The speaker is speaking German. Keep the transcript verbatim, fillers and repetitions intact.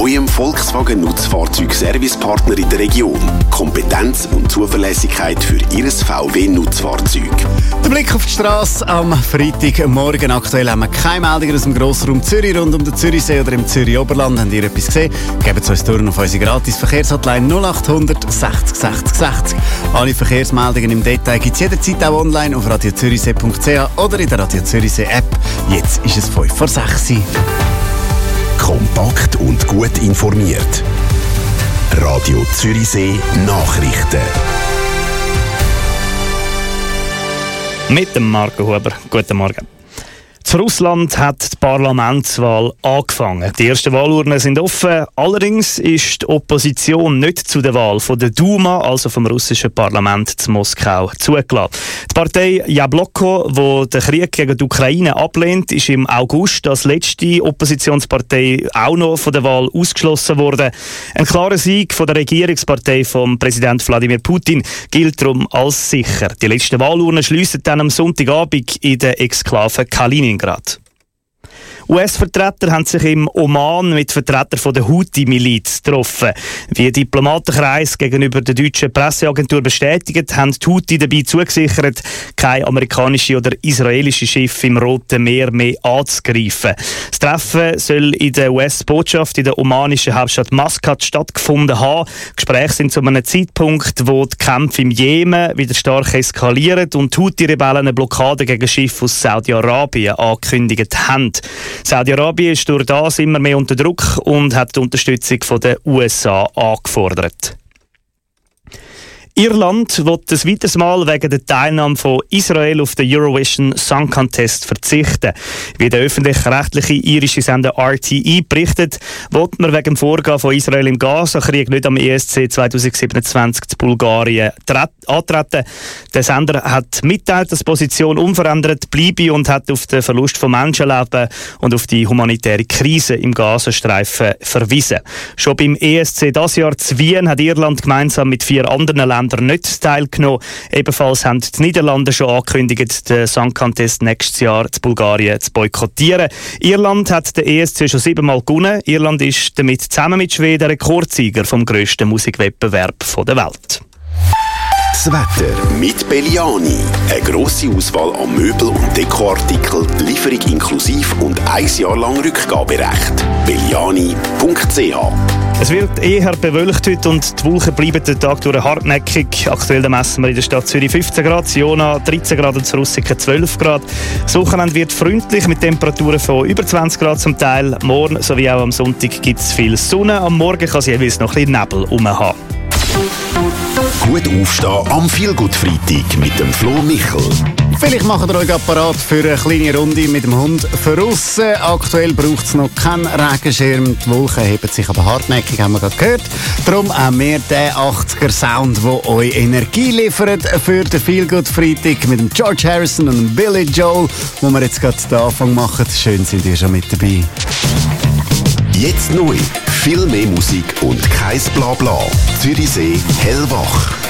neuem Volkswagen Nutzfahrzeug-Servicepartner in der Region. Kompetenz und Zuverlässigkeit für Ihr V W-Nutzfahrzeug. Der Blick auf die Straße am Freitagmorgen. Aktuell haben wir keine Meldungen aus dem Grossraum Zürich rund um den Zürichsee oder im Zürich-Oberland. Habt ihr etwas gesehen? Gebt es uns durch auf unsere gratis Verkehrshotline null acht hundert sechzig sechzig sechzig. Alle Verkehrsmeldungen im Detail gibt es jederzeit auch online auf radio zürichsee punkt c h oder in der Radio Zürichsee App. Jetzt ist es fünf vor sechs. Kompakt und gut informiert. Radio Zürichsee Nachrichten. Mit dem Marco Huber. Guten Morgen. Zu Russland hat die Parlamentswahl angefangen. Die ersten Wahlurnen sind offen. Allerdings ist die Opposition nicht zu der Wahl von der Duma, also vom russischen Parlament zu Moskau, zugelassen. Die Partei Jabloko, die den Krieg gegen die Ukraine ablehnt, ist im August als letzte Oppositionspartei auch noch von der Wahl ausgeschlossen worden. Ein klarer Sieg von der Regierungspartei vom Präsident Wladimir Putin gilt darum als sicher. Die letzten Wahlurnen schliessen dann am Sonntagabend in der Exklave Kaliningrad. U S-Vertreter haben sich im Oman mit Vertretern von der Houthi-Miliz getroffen. Wie Diplomatenkreis gegenüber der deutschen Presseagentur bestätigt, haben die Houthi dabei zugesichert, keine amerikanische oder israelische Schiffe im Roten Meer mehr anzugreifen. Das Treffen soll in der U S-Botschaft in der omanischen Hauptstadt Maskat stattgefunden haben. Gespräche sind zu einem Zeitpunkt, wo die Kämpfe im Jemen wieder stark eskalieren und die Houthi-Rebellen eine Blockade gegen Schiffe aus Saudi-Arabien angekündigt haben. Saudi-Arabien ist durch das immer mehr unter Druck und hat die Unterstützung von den U S A angefordert. Irland wird ein weiteres Mal wegen der Teilnahme von Israel auf den Eurovision Song Contest verzichten. Wie der öffentlich-rechtliche irische Sender R T E berichtet, wird man wegen dem Vorgehen von Israel im Gaza-Krieg nicht am E S C zwanzig siebenundzwanzig zu Bulgarien antreten. Der Sender hat mitteilt, dass die Position unverändert bleibe und hat auf den Verlust von Menschenleben und auf die humanitäre Krise im Gazastreifen verwiesen. Schon beim E S C dieses Jahr zu Wien hat Irland gemeinsam mit vier anderen Ländern nicht teilgenommen. Ebenfalls haben die Niederlande schon angekündigt, den Song Contest nächstes Jahr zu Bulgarien zu boykottieren. Irland hat den E S C schon siebenmal gewonnen. Irland ist damit zusammen mit Schweden Rekordsieger vom grössten Musikwettbewerb der Welt. Das Wetter mit Belliani. Eine grosse Auswahl an Möbel- und Dekoartikeln, Lieferung inklusiv und ein Jahr lang Rückgaberecht. belliani punkt c h. Es wird eher bewölkt heute und die Wolken bleiben den Tag durch hartnäckig. Aktuell messen wir in der Stadt Zürich fünfzehn Grad, Jona dreizehn Grad und Russiken zwölf Grad. Das Wochenende wird freundlich mit Temperaturen von über zwanzig Grad zum Teil. Morgen sowie auch am Sonntag gibt es viel Sonne. Am Morgen kann es jeweils noch ein bisschen Nebel rumhaben. Gut aufstehen am Feelgood-Freitag mit dem Flo Michel. Vielleicht macht ihr euch apparat für eine kleine Runde mit dem Hund draussen. Aktuell braucht es noch keinen Regenschirm. Die Wolken heben sich aber hartnäckig, haben wir gerade gehört. Darum haben wir den achtziger-Sound, der euch Energie liefert für den Feelgood-Freitag mit dem George Harrison und dem Billy Joel, wo wir jetzt gerade den Anfang machen. Schön sind ihr schon mit dabei. Jetzt neu. Viel mehr Musik und kein Blabla. Zürichsee hellwach.